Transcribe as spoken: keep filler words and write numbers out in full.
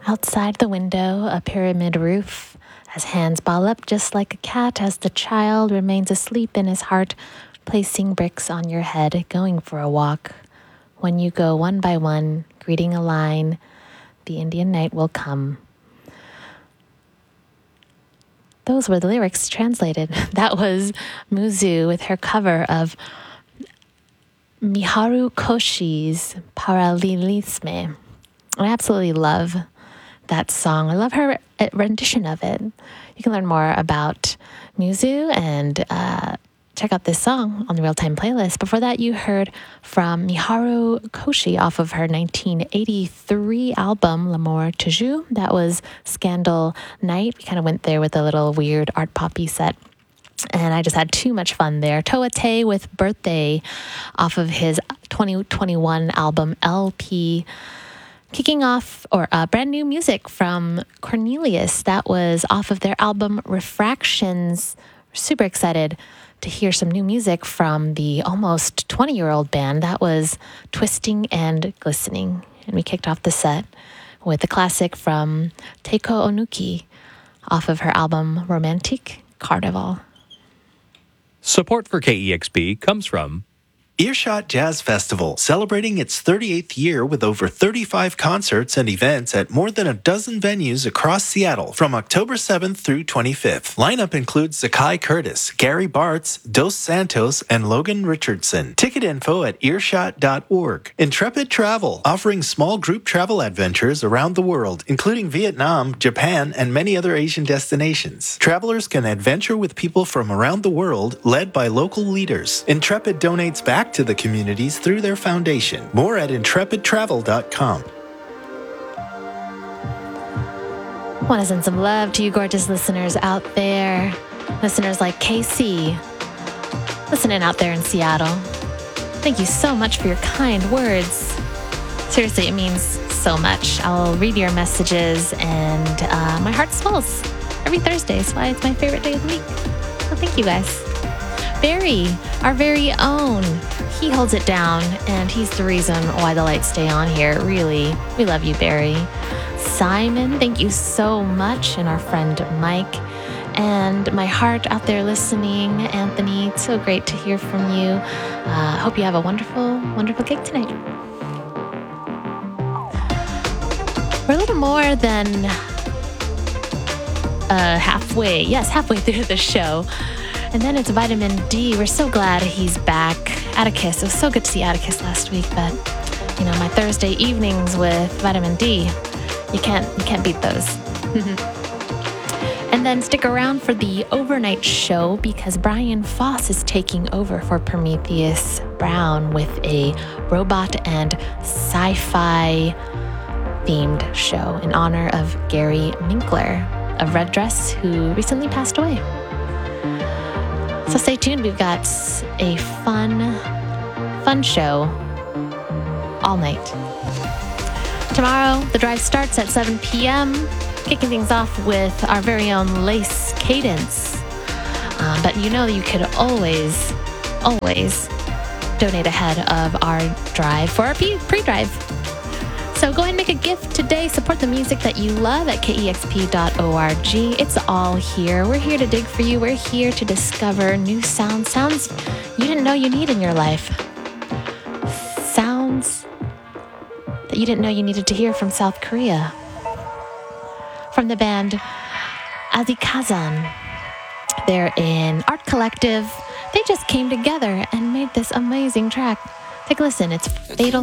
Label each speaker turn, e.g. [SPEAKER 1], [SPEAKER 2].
[SPEAKER 1] Outside the window, a pyramid roof, as hands ball up just like a cat, as the child remains asleep in his heart, placing bricks on your head, going for a walk. When you go one by one, greeting a line, the Indian night will come. Those were the lyrics translated. That was Muzu with her cover of Miharu Koshi's Parallelisme. I absolutely love that song. I love her rendition of it. You can learn more about Muzu and uh, check out this song on the Real-Time playlist. Before that, you heard from Miharu Koshi off of her nineteen eighty-three album, L'amour toujours. That was Scandal Night. We kind of went there with a little weird art poppy set. And I just had too much fun there. Toa Te with Birthday off of his twenty twenty-one album, L P. Kicking off, or uh, brand new music from Cornelius. That was off of their album Refractions. Super excited to hear some new music from the almost twenty-year-old band. That was Twisting and Glistening. And we kicked off the set with a classic from Teiko Onuki off of her album Romantic Carnival.
[SPEAKER 2] Support for K E X P comes from
[SPEAKER 3] Earshot Jazz Festival, celebrating its thirty-eighth year with over thirty-five concerts and events at more than a dozen venues across Seattle from October seventh through twenty-fifth. Lineup includes Zakai Curtis, Gary Bartz, Dos Santos, and Logan Richardson. Ticket info at earshot dot org. Intrepid Travel, offering small group travel adventures around the world, including Vietnam, Japan, and many other Asian destinations. Travelers can adventure with people from around the world, led by local leaders. Intrepid donates back to the communities through their foundation. More at intrepid travel dot com.
[SPEAKER 1] Want to send some love to you gorgeous listeners out there. Listeners like K C, listening out there in Seattle. Thank you so much for your kind words. Seriously, it means so much. I'll read your messages and uh, my heart swells every Thursday. That's why it's my favorite day of the week. So thank you guys. Barry, our very own, he holds it down, and he's the reason why the lights stay on here. Really, we love you, Barry. Simon, thank you so much, and our friend Mike, and my heart out there listening, Anthony. It's so great to hear from you. I uh, hope you have a wonderful, wonderful gig tonight. We're a little more than uh, halfway, yes, halfway through the show. And then it's Vitamin D. We're so glad he's back. Atticus. It was so good to see Atticus last week, but you know, my Thursday evenings with Vitamin D, you can't you can't beat those. And then stick around for the overnight show because Brian Foss is taking over for Prometheus Brown with a robot and sci-fi themed show in honor of Gary Minkler of Red Dress, who recently passed away. So stay tuned. We've got a fun, fun show all night. Tomorrow, the drive starts at seven p.m., kicking things off with our very own Lace Cadence. Uh, but you know you could always, always donate ahead of our drive for our pre-drive. So go ahead and make a gift today. Support the music that you love at K E X P dot org. It's all here. We're here to dig for you. We're here to discover new sounds. Sounds you didn't know you need in your life. Sounds that you didn't know you needed to hear from South Korea. From the band Azikazan. They're in Art Collective. They just came together and made this amazing track. Take a listen. It's Fatal